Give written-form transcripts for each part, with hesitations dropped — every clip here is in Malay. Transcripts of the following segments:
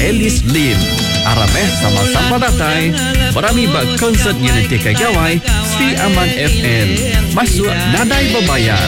Alice Lim. Arameh sama-sama datay. Marami ba konsert yang nanti kagawai Sri Aman FM. Masuk nadai bebayar.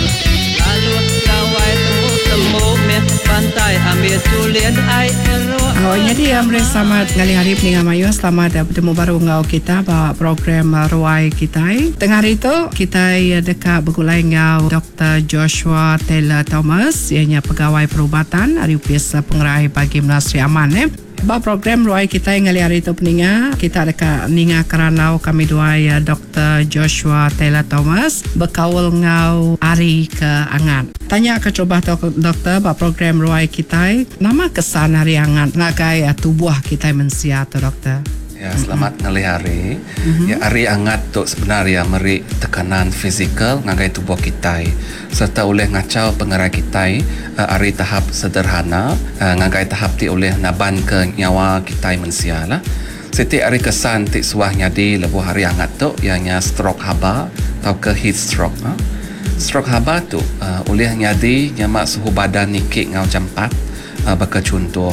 Jadi selamat ngali hari peningan mayu. Selamat bertemu baru ngau kita bawa program Ruai kita. Tengah hari itu kita dekat bergulai ngau Dr. Joshua Taylor Thomas, ianya pegawai perubatan hari UPS pengerai bagi Sri Aman. Ba program Ruai kita ngali hari itu peninga kita dekat ninga keranau kami dua Dr. Joshua Taylor Thomas berkawal ngau hari ke angan. Tanya ke coba doktor ba program Ruai kita nama kesan hari angan ngagai tubuh kita mensia tu doktor. Ya, selamat ngali hari. Ya, hari angat tu sebenarnya meri tekanan fizikal ngagai tubuh kita serta oleh ngacau pengerai kita hari tahap sederhana ngagai tahap ti oleh naban ke nyawa kita manusia lah. Seti hari kesan ti suah nyadi lebuh hari angat tu ianya stroke haba atau ke heat stroke. Stroke haba tu oleh nyadi nyamak suhu badan nikik ngau jam 4 baka contoh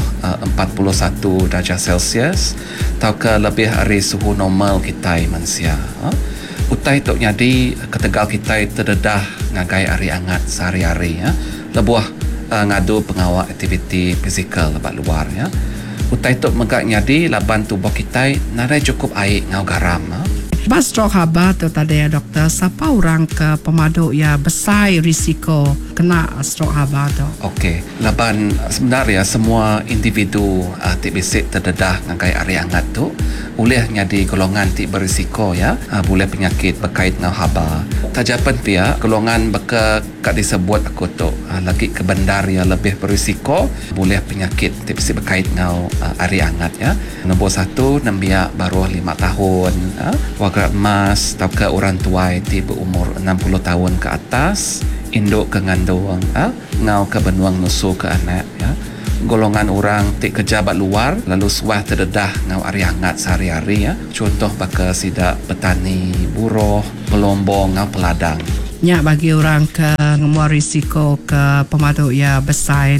41 darjah Celsius atau ke lebih hari suhu normal kita manusia. Utai tu nyadi ketegal kita terdedah ngagai hari angat sehari-hari lebuah ngadu pengawal aktiviti fizikal lebat luar Utai tu megak nyadi laban tubuh kita narai cukup air ngau garam. Bas stroke haba tu tadi doktor, siapa orang ke pemadu besar risiko kena stroke haba tu? Okey, laban sebenarnya semua individu bisik terdedah ngagai hari angat tu boleh nyadi golongan berisiko boleh penyakit berkait dengan haba. Tajapan pia golongan beka kat disebut aku tu lagi ke bandar yang lebih berisiko boleh penyakit bisik berkait dengan hari angat Nombor 1 nambia baru 5 tahun wagra emas atau ke orang tua berumur 60 tahun ke atas induk ke ngandung ngau ke benuang nusu ke anak golongan orang kejabat luar lalu suah terdedah ngau hari hangat sehari-hari contoh baka sidak petani buruh pelombong ngau peladang bagi orang ke ngemua risiko ke pemadu besar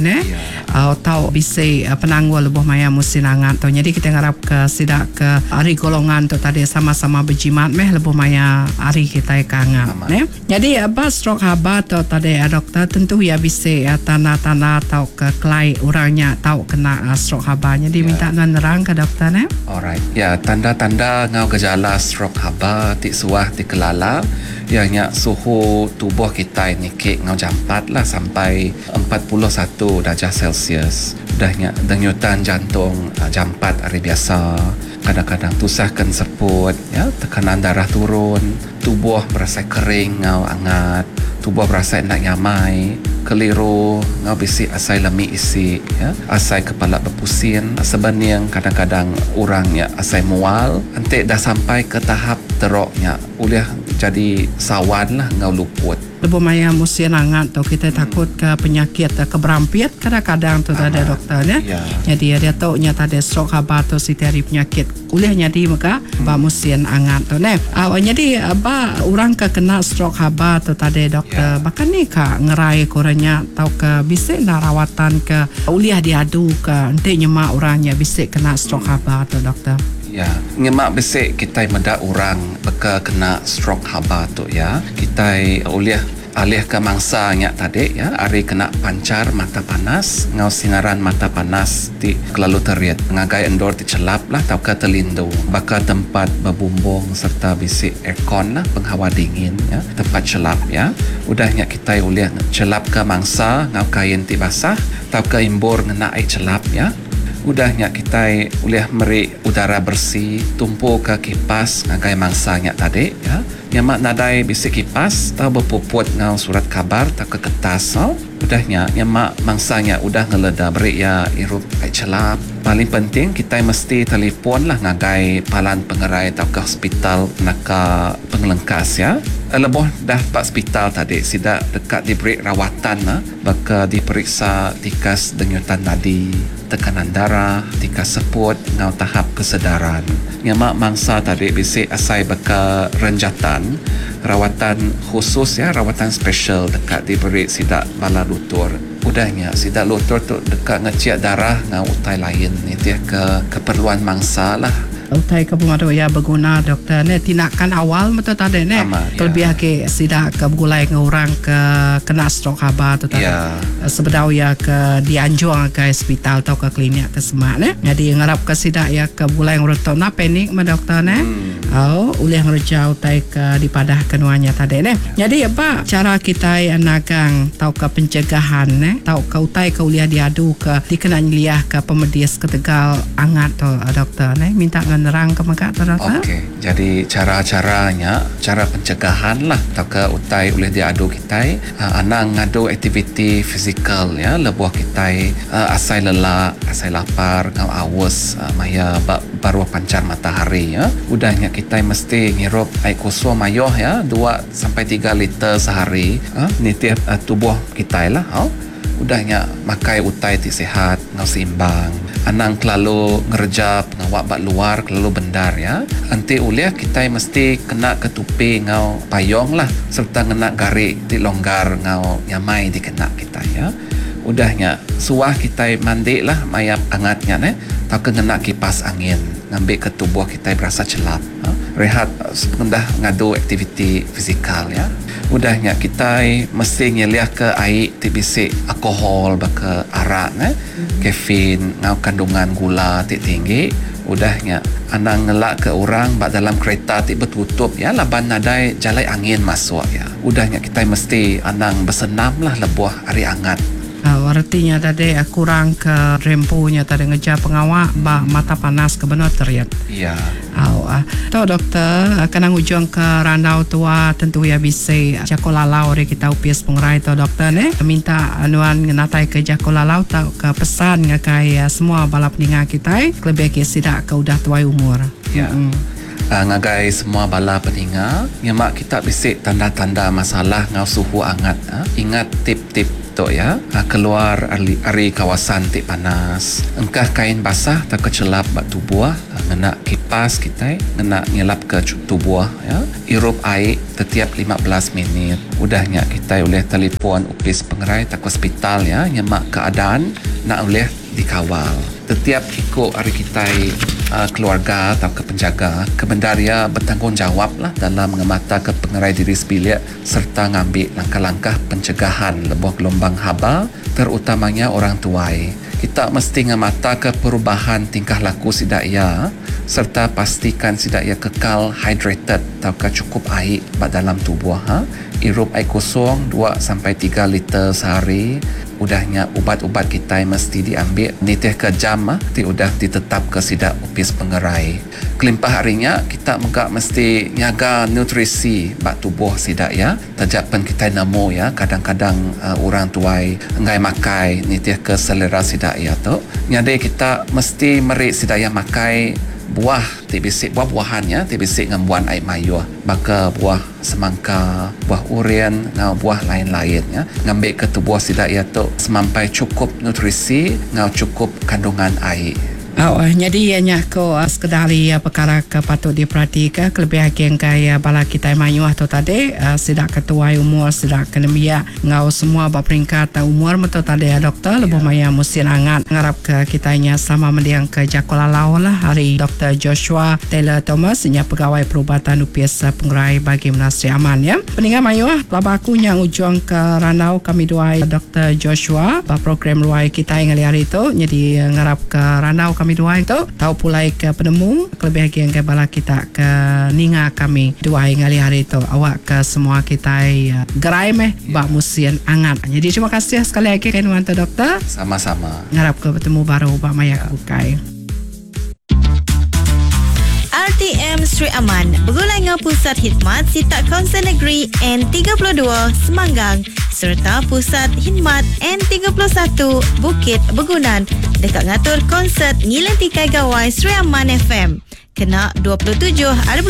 tahu bisa penangguh lebuh maya musim angat tu. Jadi kita harap ke sidak ke hari golongan tu tadi sama-sama berjimat lebuh maya hari kita ke angat Jadi apa stroke haba tu tadi doktor tentu bisa tanda-tanda tahu ke kelai orangnya tahu kena stroke haba. Jadi minta nerang ke doktor Alright. Ya, tanda-tanda ngau gejala stroke haba ti suah ti kelala ianya suhu tubuh kita ini ngau jam 4 lah sampai 41 darjah Celsius. Dahnya denyutan jantung jam 4 hari biasa. Kadang-kadang tusahkan seput, tekanan darah turun, tubuh berasa kering ngau angat, tubuh berasa nak nyamai, keliru ngau bisi asai lemi isi, asai kepala berpusing, sebenarnya kadang-kadang orangnya asai mual, nanti dah sampai ke tahap teroknya, boleh jadi sawan lah ngau luput. Lebuh maya musim hangat tu kita takut ke penyakit keberampiat kadang-kadang tu tadi doktornya. Jadi dia tahu tadi stroke haba tu si dari penyakit boleh jadi maka ba musim hangat tu jadi ba orang ke kena stroke haba tu tadi doktor bahkan ni ka ngerai koranya tahu ke bisa nak rawatan ke uliah diadu ke nanti nyemak orangnya bisa kena stroke haba tu doktor. Ya, ngemak besek kita meda orang beka kena stroke haba tu kita alih ke mangsanya tadi hari kena pancar mata panas ngau sinaran mata panas ti kelalu teriat ngagai endor ti celap lah tau ke terlindung baka tempat berbumbung serta bisik aircon lah penghawa dingin tempat celap udahnya kita ulih celap ke mangsa ngau kain ti basah tau ke imbur ngena air celap udahnya kita boleh meri udara bersih tumpu ke kipas ngagai mangsanya tadi nyamak nadai bisik kipas tau berpuput ngau surat kabar tau ke kertas udahnya nyamak mangsanya udah ngeleda beri irup celap. Paling penting kita mesti telefon lah ngagai palan pengerai tau ke hospital naka pengelengkas Lebuh dah pak hospital tadi sidak dekat diberi rawatan baka diperiksa tikas denyutan nadi tekanan darah tikas seput ngau tahap kesedaran nyamak mangsa tadi bisik asai baka renjatan rawatan khusus rawatan special dekat diberi sidak bala lutur Udahnya sidak lutut tu dekat ngeciak darah ngau utai lain ni dia ke keperluan mangsa lah. Utai ke bunga ya berguna doktor ni tindakan awal betul tadi ni terlebih ke sidak ke bergulai dengan orang ke kena stroke haba tu tadi sebedau ya ke dianjur ke hospital atau ke klinik ke semak ni jadi ngarap ke sidak ya ke bergulai dengan orang tu na panik ma doktor ni oleh ngerja utai ke dipadah kenuanya tadi ni jadi apa cara kita anagang tau ke pencegahan ni tau ke utai ke uliah diadu ke dikena liah ke pemedis ke Tegal angat tu doktor ni minta nerang ke maka tu doktor. Okey. Jadi cara-caranya, cara pencegahan lah tau ke utai oleh diadu kita anang ngadu aktiviti fizikal ya lebuh kita asai lelah, asai lapar, ngau awas maya baru pancar matahari ya. Udahnya kita mesti ngirup air kosong mayoh ya 2 sampai 3 liter sehari ni tiap tubuh kita lah. Udahnya makai utai ti sihat, ngau seimbang. Anang kelalu ngerejap ngawak bak luar kelalu bendar ya. Nanti uliah kita mesti kena ketupi ngau payong lah serta kena garik ti longgar ngau nyamai dikena kita ya. Udahnya suah kita mandi lah mayap angatnya ne tak kena kipas angin ngambil ke tubuh kita berasa celap rehat sependah ngadu aktiviti fizikal ya. Udahnya kita mesti ngeliah ke air ti bisik alkohol baka arak kafein ngau kandungan gula ti tinggi. Udahnya anang ngelak ke orang bak dalam kereta ti bertutup ya laban nadai jalai angin masuk ya. Udahnya kita mesti anang bersenam lah lebuh hari angat. Artinya tadi kurang ke rempunya tadi ngejar pengawak mata panas ke benar teriak. Iya. Tahu doktor kena ujung ke randau tua tentu ya bisa jakolalau re kita upias pengerai tu doktor ni minta anuan natai ke jakolalau tau ke pesan ngakai semua balap ninga kita lebih ke sidak ke udah tuai umur. Ya. Ngagai semua bala peninga nyemak kita bisik tanda-tanda masalah ngau suhu angat ingat tip-tip tu ya keluar ari kawasan tik panas engkah kain basah tak kecelap bak tubuh ngena kipas kita ngena ngelap ke tubuh ya irup air setiap 15 minit udahnya kita oleh telefon upis pengerai tak hospital ya nyemak keadaan nak oleh dikawal setiap ikut hari kita keluarga atau ke penjaga kebendaria bertanggungjawab lah dalam mengemata ke pengerai diri sebilik serta ngambil langkah-langkah pencegahan lebuh gelombang haba terutamanya orang tuai. Kita mesti ngemata ke perubahan tingkah laku sidaya serta pastikan sidaya kekal hydrated atau ke cukup air dalam tubuh irup air kosong 2 sampai 3 liter sehari. Udahnya ubat-ubat kita mesti diambil nitih ke jam ti udah ditetap ke sidak upis pengerai. Kelimpah harinya kita megak mesti nyaga nutrisi bak tubuh sidak ya. Tajapan kita nemu ya kadang-kadang orang tuai ngai makai nitih ke selera sidak ya tu. Nyade kita mesti merik sidak ya makai buah tibisik buah-buahannya tibisik ngambuan air mayuh baka buah semangka buah urian ngau buah lain-lain ya ngambil ke tubuh sidak ya tu semampai cukup nutrisi ngau cukup kandungan air. Jadi ianya ko sekedari perkara ke patut diperhatikan kelebih yang kaya bala kita mayuh tu tadi sidak ketua umur sidak kenemia ngau semua berperingkat umur betul tadi ya doktor lebih maya musim hangat ngarap ke kitanya sama mendiang ke Jakolalau lah hari Dr. Joshua Taylor Thomas nya pegawai perubatan UPS pengerai bagi Menasri Aman ya peningan mayuh laba aku yang ujung ke Ranau kami duai Dr. Joshua program luai kita yang hari itu jadi ngarap ke Ranau kami dua itu tahu pulai ke penemu kelebih lagi yang bala kita ke ninga kami dua ngali hari itu awak ke semua kita gerai bak musim angat jadi terima kasih sekali lagi kan wanita doktor sama-sama ngarap ke bertemu baru bak mayak bukai RTM Sri Aman bergulai dengan Pusat Khidmat Sitak Kaunsil Negeri N32 Semanggang serta Pusat Khidmat N31 Bukit Begunan dekat ngatur konsert Ngilan Tikai Gawai Sri Aman FM kena 27/6/2026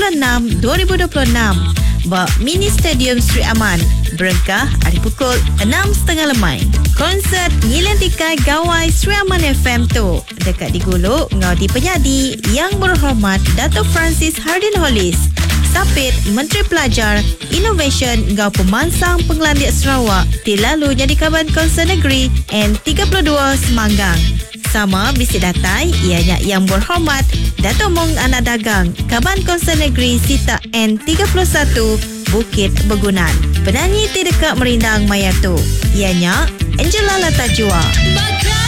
Bak Mini Stadium Sri Aman berengkah hari pukul 6.30 lemai. Konsert Ngilan Tikai Gawai Sri Aman FM tu dekat diguluk ngau di penyadi yang berhormat Dato' Francis Hardin Hollis Sapit Menteri Pelajar, Innovation ngau Pemansang Penglandik Sarawak ti lalu jadi Kaban Konsert Negeri N32 Semanggang. Sama bisi datai ianya yang berhormat Datuk Mong Anak Dagang Kaban Konsert Negeri Sita N31 Bukit Begunan. Penyanyi ti dekat merindang maya tu ianya Angela Latajua.